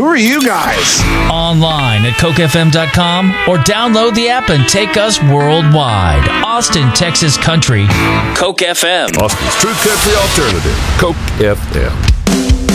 are you guys? Online at cokefm.com or download the app and take us worldwide. Austin, Texas Country, Coke FM. Austin's True Country Alternative, Coke FM.